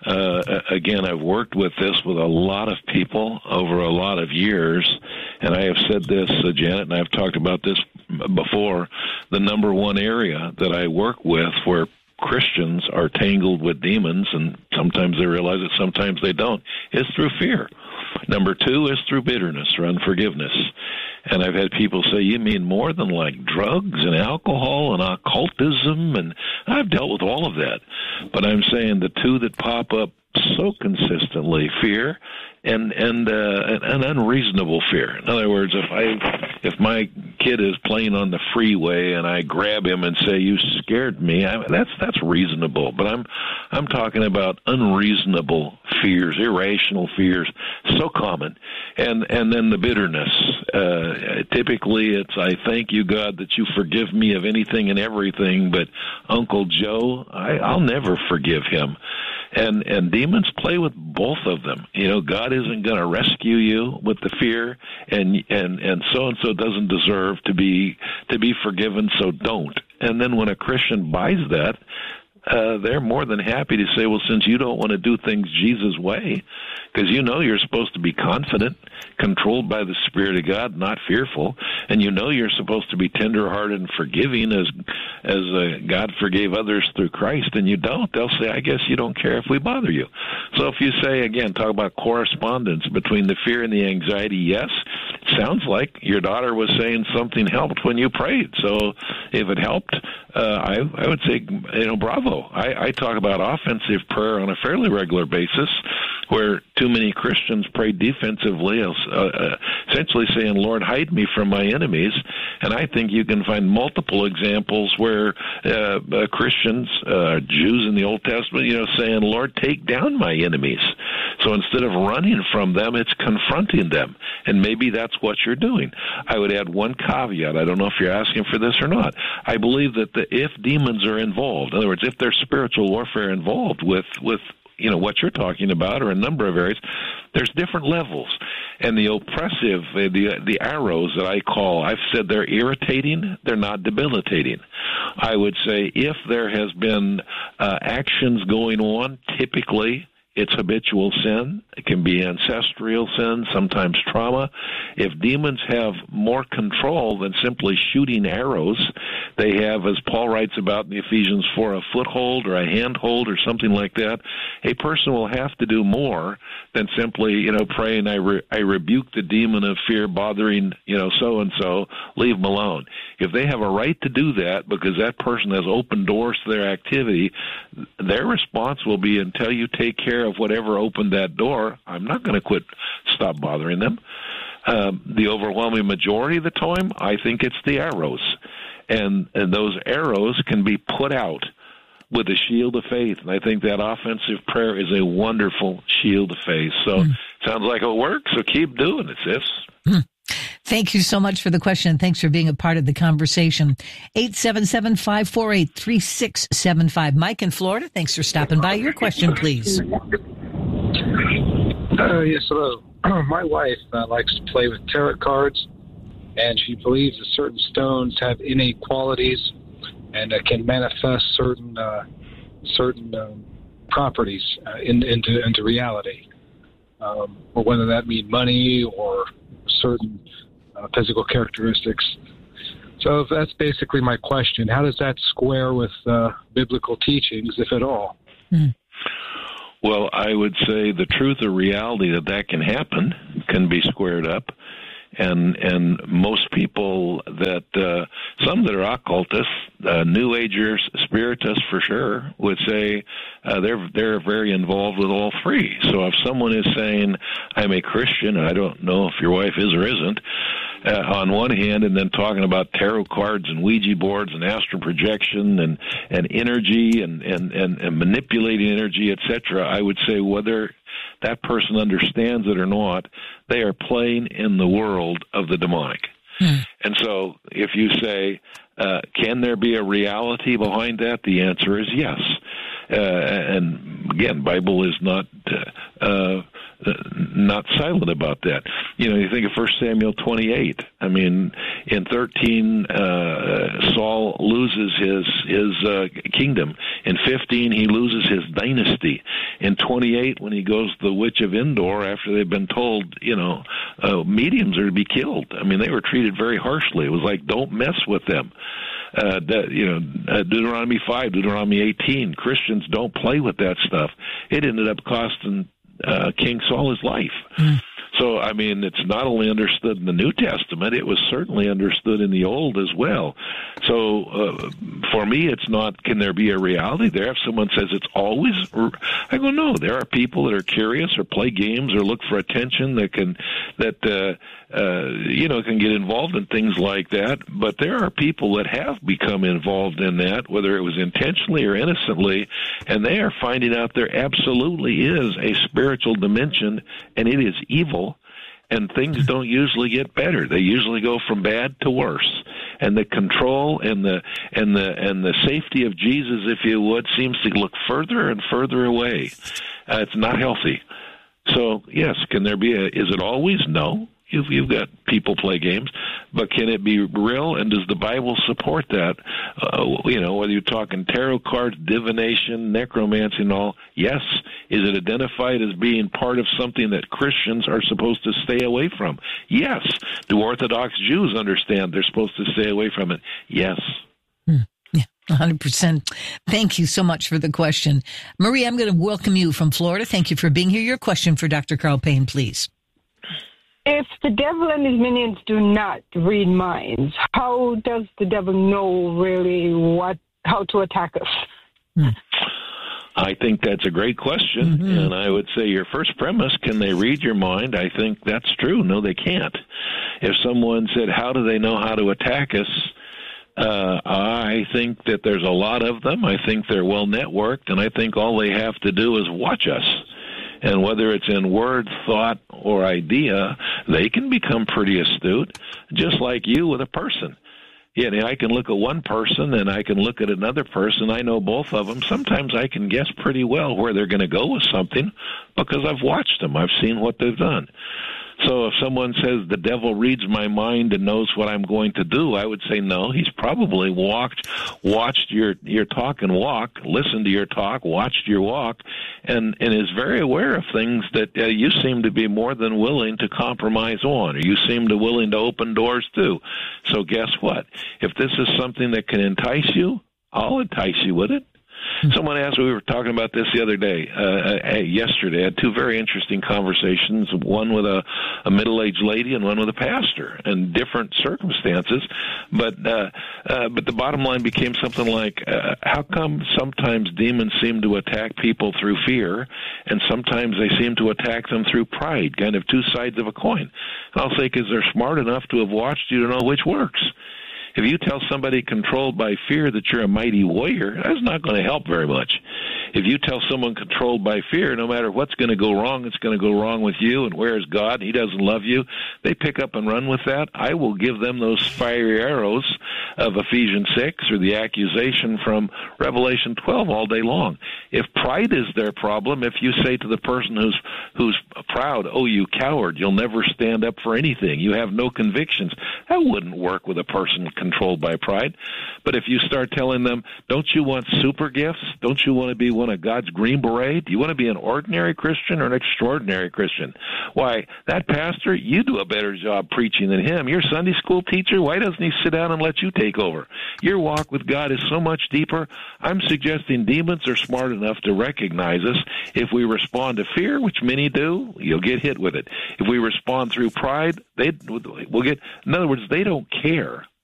again, I've worked with this with a lot of people over a lot of years, and I have said this, Janet, and I've talked about this before, the number one area that I work with where Christians are tangled with demons, and sometimes they realize it, sometimes they don't, is through fear. Number two is through bitterness or unforgiveness. And I've had people say, you mean more than like drugs and alcohol and occultism? And I've dealt with all of that. But I'm saying the two that pop up so consistently, fear and an unreasonable fear. In other words, if my kid is playing on the freeway and I grab him and say, you scared me, that's reasonable. But I'm talking about unreasonable fears, irrational fears, so common. And then the bitterness. Typically it's, I thank you, God, that you forgive me of anything and everything, but Uncle Joe, I'll never forgive him. And demons play with both of them. You know, God isn't going to rescue you with the fear, and so doesn't deserve to be forgiven, so don't. And then when a Christian buys that, they're more than happy to say, well, since you don't want to do things Jesus' way, because you know you're supposed to be confident, controlled by the Spirit of God, not fearful, and you know you're supposed to be tender-hearted and forgiving as God forgave others through Christ, and you don't. They'll say, I guess you don't care if we bother you. So if you say, again, talk about correspondence between the fear and the anxiety, yes, it sounds like your daughter was saying something helped when you prayed. So if it helped, I would say, bravo. I talk about offensive prayer on a fairly regular basis, where too many Christians pray defensively, essentially saying, Lord, hide me from my enemies. And I think you can find multiple examples where Christians, Jews in the Old Testament, saying, Lord, take down my enemies. So instead of running from them, it's confronting them. And maybe that's what you're doing. I would add one caveat. I don't know if you're asking for this or not. I believe that if demons are involved, in other words, if there's spiritual warfare involved with what you're talking about, or a number of areas, there's different levels. And the oppressive, the arrows that I call, I've said they're irritating, they're not debilitating. I would say if there has been actions going on, typically it's habitual sin. It can be ancestral sin, sometimes trauma. If demons have more control than simply shooting arrows, they have, as Paul writes about in Ephesians 4, a foothold or a handhold or something like that. A person will have to do more than simply, praying, I rebuke the demon of fear bothering, so-and-so, leave them alone. If they have a right to do that because that person has opened doors to their activity, their response will be, until you take care of whatever opened that door, I'm not going to stop bothering them. The overwhelming majority of the time, I think it's the arrows. And those arrows can be put out with a shield of faith. And I think that offensive prayer is a wonderful shield of faith. So sounds like it works, so keep doing it, sis. Thank you so much for the question. Thanks for being a part of the conversation. 877-548-3675. Mike in Florida, thanks for stopping by. Your question, please. Yes, hello. My wife likes to play with tarot cards, and she believes that certain stones have innate qualities and can manifest certain properties into reality, or whether that mean money or certain physical characteristics. So that's basically my question. How does that square with biblical teachings, if at all? Well, I would say the truth or reality that can happen can be squared up. And most people that, some that are occultists, New Agers, Spiritists for sure, would say they're very involved with all three. So if someone is saying, I'm a Christian, and I don't know if your wife is or isn't, on one hand, and then talking about tarot cards and Ouija boards and astral projection and energy and manipulating energy, etc., I would say whether that person understands it or not, they are playing in the world of the demonic. And so if you say, can there be a reality behind that? The answer is yes. And again, Bible is not silent about that. You think of 1 Samuel 28. I mean, in 13, Saul loses his kingdom. In 15, he loses his dynasty. In 28, when he goes to the witch of Endor after they've been told, mediums are to be killed. I mean, they were treated very harshly. It was like, don't mess with them. Deuteronomy 5, Deuteronomy 18, Christians don't play with that stuff. It ended up costing King Saul his life. So, I mean, it's not only understood in the New Testament, it was certainly understood in the Old as well. So, for me, it's not, can there be a reality there? If someone says it's always, I go, no, there are people that are curious or play games or look for attention that can get involved in things like that. But there are people that have become involved in that, whether it was intentionally or innocently, and they are finding out there absolutely is a spiritual dimension, and it is evil. And things don't usually get better; they usually go from bad to worse. And the control and the safety of Jesus, if you would, seems to look further and further away. It's not healthy. So, yes, can there be is it always? No. You've got people play games, but can it be real? And does the Bible support that? Whether you're talking tarot cards, divination, necromancy, and all, yes. Is it identified as being part of something that Christians are supposed to stay away from? Yes. Do Orthodox Jews understand they're supposed to stay away from it? Yes. 100%. Thank you so much for the question. Marie, I'm going to welcome you from Florida. Thank you for being here. Your question for Dr. Carl Payne, please. If the devil and his minions do not read minds, how does the devil know really how to attack us? I think that's a great question, and I would say your first premise, can they read your mind? I think that's true. No, they can't. If someone said, how do they know how to attack us? I think that there's a lot of them. I think they're well networked, and I think all they have to do is watch us. And whether it's in word, thought, or idea, they can become pretty astute, just like you with a person. I can look at one person and I can look at another person. I know both of them. Sometimes I can guess pretty well where they're going to go with something because I've watched them. I've seen what they've done. So if someone says the devil reads my mind and knows what I'm going to do, I would say no. He's probably watched your talk and walk, listened to your talk, watched your walk, and is very aware of things that you seem to be more than willing to compromise on, or you seem to willing to open doors to. So guess what? If this is something that can entice you, I'll entice you with it. Someone asked me, we were talking about this the other day, yesterday. I had two very interesting conversations, one with a middle-aged lady and one with a pastor, in different circumstances. But the bottom line became something like, how come sometimes demons seem to attack people through fear, and sometimes they seem to attack them through pride, kind of two sides of a coin? And I'll say, because they're smart enough to have watched you to know which works. If you tell somebody controlled by fear that you're a mighty warrior, that's not going to help very much. If you tell someone controlled by fear, no matter what's going to go wrong, it's going to go wrong with you, and where is God? He doesn't love you. They pick up and run with that. I will give them those fiery arrows of Ephesians 6 or the accusation from Revelation 12 all day long. If pride is their problem, if you say to the person who's proud, oh, you coward, you'll never stand up for anything, you have no convictions, that wouldn't work with a person controlled by pride. But if you start telling them, don't you want super gifts? Don't you want to be one of God's Green Beret? Do you want to be an ordinary Christian or an extraordinary Christian? Why, that pastor, you do a better job preaching than him. Your Sunday school teacher, why doesn't he sit down and let you take over? Your walk with God is so much deeper. I'm suggesting demons are smart enough to recognize us. If we respond to fear, which many do, you'll get hit with it. If we respond through pride, we'll get. In other words, they don't care